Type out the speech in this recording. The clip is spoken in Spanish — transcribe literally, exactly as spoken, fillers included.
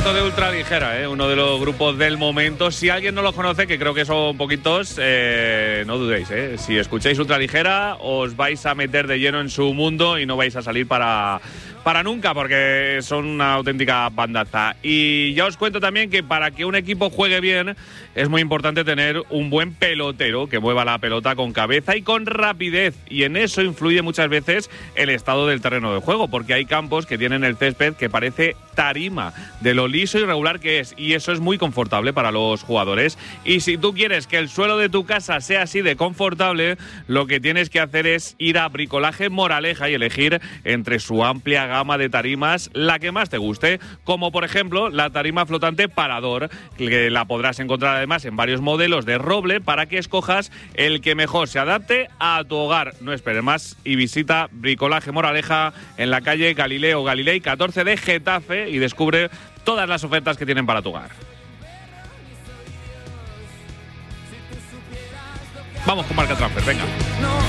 Grupazo de Ultraligera, ¿eh? Uno de los grupos del momento. Si alguien no los conoce, que creo que son poquitos, eh, no dudéis, ¿eh? Si escucháis Ultraligera, os vais a meter de lleno en su mundo y no vais a salir para, para nunca, porque son una auténtica bandaza. Y ya os cuento también que para que un equipo juegue bien es muy importante tener un buen pelotero que mueva la pelota con cabeza y con rapidez. Y en eso influye muchas veces el estado del terreno de juego, porque hay campos que tienen el césped que parece tarima de lo liso y regular que es, y eso es muy confortable para los jugadores. Y si tú quieres que el suelo de tu casa sea así de confortable, lo que tienes que hacer es ir a Bricolaje Moraleja y elegir entre su amplia gama de tarimas la que más te guste, como por ejemplo la tarima flotante Parador, que la podrás encontrar además en varios modelos de roble para que escojas el que mejor se adapte a tu hogar. No esperes más y visita Bricolaje Moraleja en la calle Galileo Galilei catorce de Getafe y descubre todas las ofertas que tienen para tu hogar. Vamos con Marca Transfer, venga.